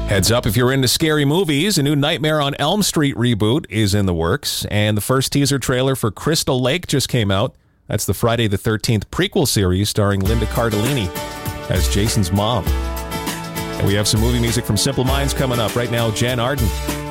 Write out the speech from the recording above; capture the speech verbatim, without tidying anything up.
Heads up if you're into scary movies, a new Nightmare on Elm Street reboot is in the works, and the first teaser trailer for Crystal Lake just came out. That's the Friday the thirteenth prequel series starring Linda Cardellini as Jason's mom. And we have some movie music from Simple Minds coming up. Right now, Jan Arden.